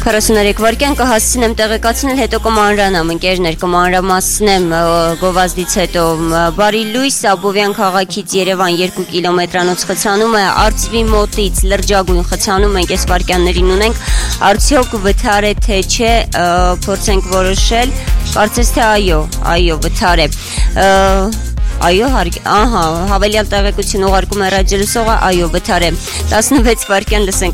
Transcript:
43 վայրկյան կհասցնեմ տեղեկացնել, հետո կմանրանամ, ընկերներ, կմանրամասնեմ գովազդից հետո բարի լույս Աբովյան քաղաքից Երևան 2 կիլոմետրանոց խցանում է, Արծվի մոտից լրջագույն խցանում ենք, այս վայրկյաններին ունենք, արդյոք վթար է թե չէ, փորձենք որոշել, կարծես թե այո, վթար է, այո, հավելյալ տեղեկություն ուղարկում է ռադիոլսողը, այո, վթար է, 16 վայրկյան լսենք